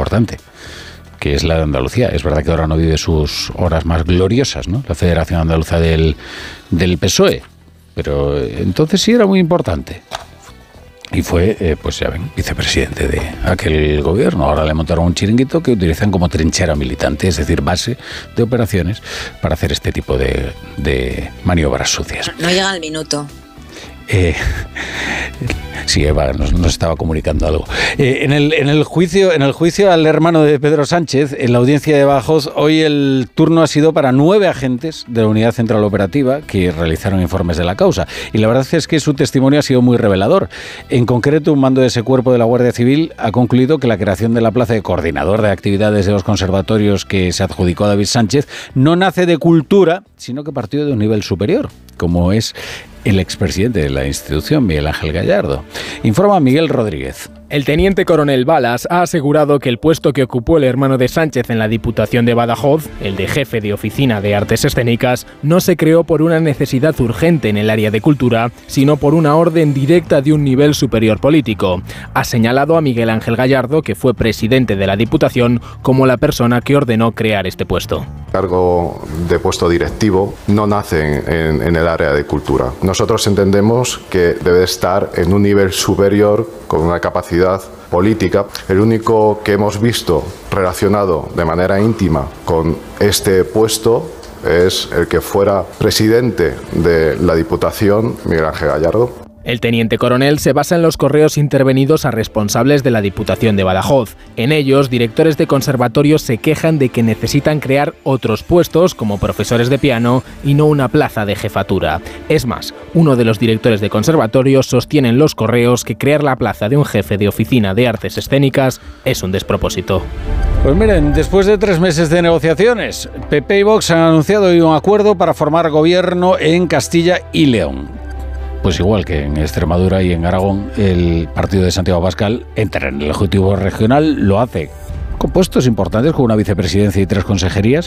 importante, que es la de Andalucía. Es verdad que ahora no vive sus horas más gloriosas, ¿no?, la Federación Andaluza del PSOE, pero entonces sí era muy importante. Y fue, pues ya ven, vicepresidente de aquel gobierno. Ahora le montaron un chiringuito que utilizan como trinchera militante, es decir, base de operaciones para hacer este tipo de maniobras sucias. No llega al minuto. Sí, Eva nos estaba comunicando algo. En el juicio al hermano de Pedro Sánchez, en la audiencia de Badajoz, hoy el turno ha sido para 9 agentes de la Unidad Central Operativa que realizaron informes de la causa. Y la verdad es que su testimonio ha sido muy revelador. En concreto, un mando de ese cuerpo de la Guardia Civil ha concluido que la creación de la plaza de coordinador de actividades de los conservatorios que se adjudicó a David Sánchez no nace de cultura, sino que partió de un nivel superior, como es el expresidente de la institución, Miguel Ángel Gallardo. Informa Miguel Rodríguez. El teniente coronel Balas ha asegurado que el puesto que ocupó el hermano de Sánchez en la Diputación de Badajoz, el de jefe de oficina de artes escénicas, no se creó por una necesidad urgente en el área de cultura, sino por una orden directa de un nivel superior político. Ha señalado a Miguel Ángel Gallardo, que fue presidente de la Diputación, como la persona que ordenó crear este puesto. El cargo de puesto directivo no nace en el área de cultura. Nosotros entendemos que debe estar en un nivel superior con una capacidad política. El único que hemos visto relacionado de manera íntima con este puesto es el que fuera presidente de la Diputación, Miguel Ángel Gallardo. El teniente coronel se basa en los correos intervenidos a responsables de la Diputación de Badajoz. En ellos, directores de conservatorios se quejan de que necesitan crear otros puestos, como profesores de piano, y no una plaza de jefatura. Es más, uno de los directores de conservatorios sostiene en los correos que crear la plaza de un jefe de oficina de artes escénicas es un despropósito. Pues miren, después de 3 meses de negociaciones, PP y Vox han anunciado hoy un acuerdo para formar gobierno en Castilla y León. Pues igual que en Extremadura y en Aragón, el partido de Santiago Abascal entra en el Ejecutivo Regional, lo hace con puestos importantes, con una vicepresidencia y 3 consejerías,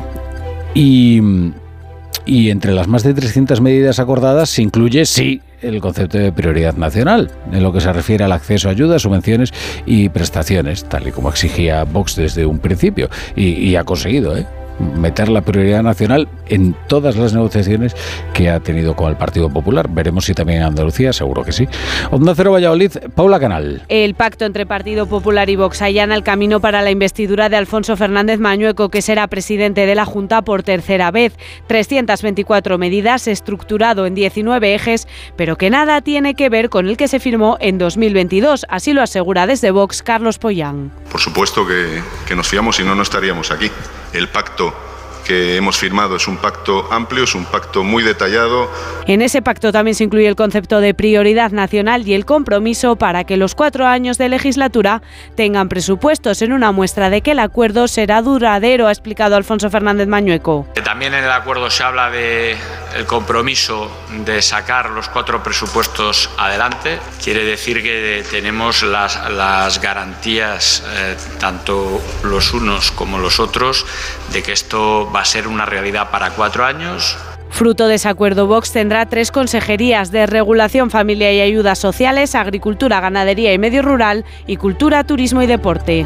y entre las más de 300 medidas acordadas se incluye, sí, el concepto de prioridad nacional, en lo que se refiere al acceso a ayudas, subvenciones y prestaciones, tal y como exigía Vox desde un principio, y ha conseguido, meter la prioridad nacional en todas las negociaciones que ha tenido con el Partido Popular. Veremos si también en Andalucía, seguro que sí. Onda Cero Valladolid, Paula Canal. El pacto entre Partido Popular y Vox allana el camino para la investidura de Alfonso Fernández Mañueco, que será presidente de la Junta por tercera vez. 324 medidas, estructurado en 19 ejes, pero que nada tiene que ver con el que se firmó en 2022. Así lo asegura desde Vox Carlos Pollán. Por supuesto que nos fiamos, si no, no estaríamos aquí. El pacto que hemos firmado es un pacto amplio, es un pacto muy detallado. En ese pacto también se incluye el concepto de prioridad nacional y el compromiso para que los 4 años de legislatura tengan presupuestos, en una muestra de que el acuerdo será duradero, ha explicado Alfonso Fernández Mañueco. También en el acuerdo se habla del compromiso de sacar los 4 presupuestos adelante. Quiere decir que tenemos las garantías, tanto los unos como los otros, de que esto va a ser una realidad para 4 años. Fruto de ese acuerdo, Vox tendrá 3 consejerías de Regulación, Familia y Ayudas Sociales, Agricultura, Ganadería y Medio Rural y Cultura, Turismo y Deporte.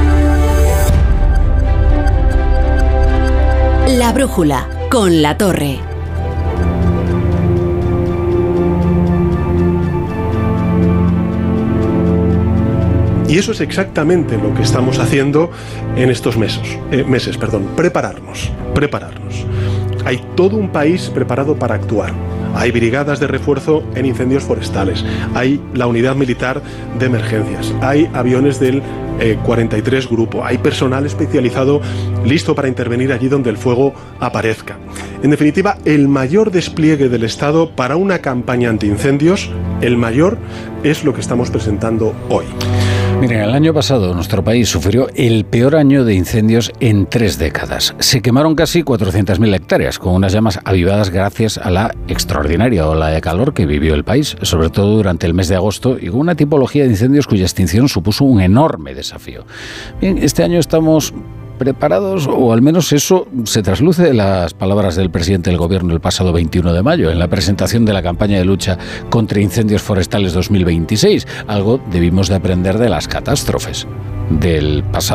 La brújula, con La Torre. Y eso es exactamente lo que estamos haciendo en estos meses, prepararnos. Hay todo un país preparado para actuar. Hay brigadas de refuerzo en incendios forestales, hay la unidad militar de emergencias, hay aviones del 43 Grupo, hay personal especializado listo para intervenir allí donde el fuego aparezca. En definitiva, el mayor despliegue del Estado para una campaña antiincendios, el mayor, es lo que estamos presentando hoy. Miren, el año pasado nuestro país sufrió el peor año de incendios en 3 décadas. Se quemaron casi 400.000 hectáreas, con unas llamas avivadas gracias a la extraordinaria ola de calor que vivió el país, sobre todo durante el mes de agosto, y con una tipología de incendios cuya extinción supuso un enorme desafío. Bien, este año estamos preparados, o al menos eso se trasluce de las palabras del presidente del Gobierno el pasado 21 de mayo, en la presentación de la campaña de lucha contra incendios forestales 2026. Algo debimos de aprender de las catástrofes del pasado